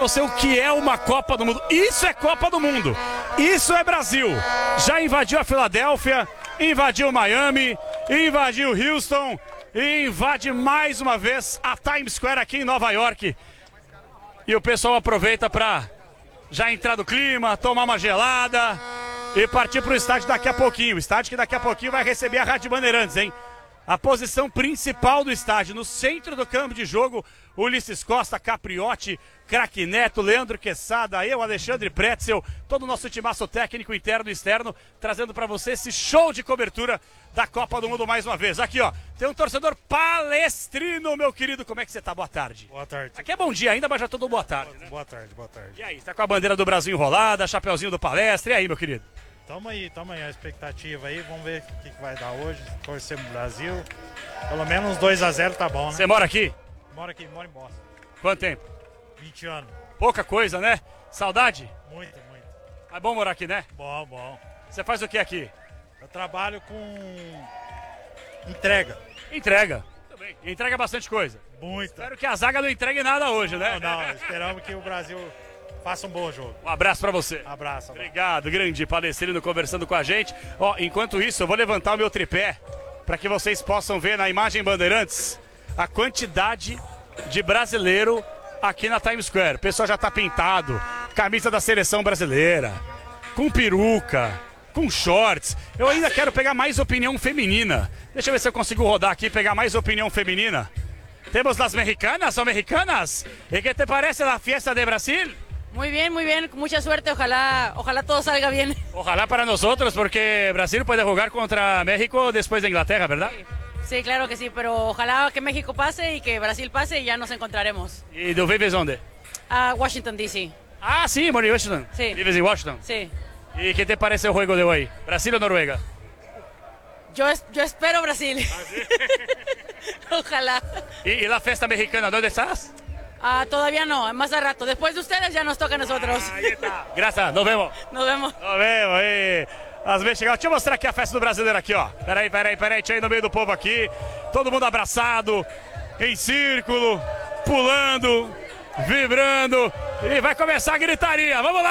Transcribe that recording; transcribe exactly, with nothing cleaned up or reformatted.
você o que é uma Copa do Mundo. Isso é Copa do Mundo. Isso é Brasil. Já invadiu a Filadélfia, invadiu Miami, invadiu Houston e invade mais uma vez a Times Square aqui em Nova York. E o pessoal aproveita para já entrar no clima, tomar uma gelada e partir para o estádio daqui a pouquinho. O estádio que daqui a pouquinho vai receber a Rádio Bandeirantes, hein? A posição principal do estádio, no centro do campo de jogo, Ulisses Costa, Capriotti, Craque Neto, Leandro Quesada, eu, Alexandre Pretzel, todo o nosso timaço técnico interno e externo, trazendo para você esse show de cobertura da Copa do Mundo mais uma vez. Aqui, ó, tem um torcedor palestrino, meu querido. Como é que você tá? Boa tarde. Boa tarde. Aqui é bom dia ainda, mas já tô dando boa tarde, né? Boa tarde, boa tarde. E aí, tá com a bandeira do Brasil enrolada, chapeuzinho do Palestra, e aí, meu querido? Tamo aí, tamo aí, a expectativa aí, vamos ver o que, que vai dar hoje, torcemos o Brasil, pelo menos dois a zero tá bom, né? Você mora aqui? Moro aqui, moro em Boston. Quanto tempo? vinte anos. Pouca coisa, né? Saudade? Muito, muito. É bom morar aqui, né? Bom, bom. Você faz o que aqui? Eu trabalho com entrega. Entrega. Muito bem. E entrega bastante coisa. Muita. Espero que a zaga não entregue nada hoje, né? Não, não, esperamos que o Brasil faça um bom jogo. Um abraço pra você. Abraço. abraço. Obrigado, grande palestrino conversando com a gente. Ó, enquanto isso, eu vou levantar o meu tripé para que vocês possam ver na imagem Bandeirantes a quantidade de brasileiro aqui na Times Square. O pessoal já tá pintado, camisa da seleção brasileira, com peruca, com shorts. Eu ainda quero pegar mais opinião feminina. Deixa eu ver se eu consigo rodar aqui e pegar mais opinião feminina. Temos las mexicanas ou mexicanas. E que te parece a fiesta de Brasil? Muy bien, muy bien, con mucha suerte, ojalá, ojalá todo salga bien. Ojalá para nosotros, porque Brasil puede jugar contra México después de Inglaterra, ¿verdad? Sí, claro que sí, pero ojalá que México pase y que Brasil pase y ya nos encontraremos. ¿Y tú vives dónde? A Washington, D C. Ah, sí, moro en Washington. Sí. ¿Vives en Washington? Sí. ¿Y qué te parece el juego de hoy? ¿Brasil o Noruega? Yo, es- yo espero Brasil. Ojalá. ¿Y, y la fiesta mexicana, dónde estás? Ah, todavía no, más a rato. Después de ustedes ya nos toca a nosotros. Ahí está. Gracias, nos vemos. Nos vemos. Nos vemos aí. As mexicanas. Deixa eu mostrar aqui a festa do brasileiro aqui, ó. Peraí, peraí, peraí. Deixa eu ir no meio do povo aqui. Todo mundo abraçado, em círculo, pulando, vibrando. E vai começar a gritaria. Vamos lá.